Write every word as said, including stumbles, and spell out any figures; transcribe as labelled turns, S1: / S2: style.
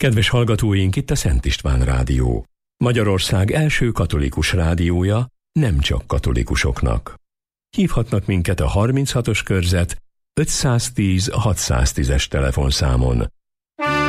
S1: Kedves hallgatóink, itt a Szent István Rádió. Magyarország első katolikus rádiója, nem csak katolikusoknak. Hívhatnak minket a harminchatos körzet ötszáztíz hatszáztízes telefonszámon.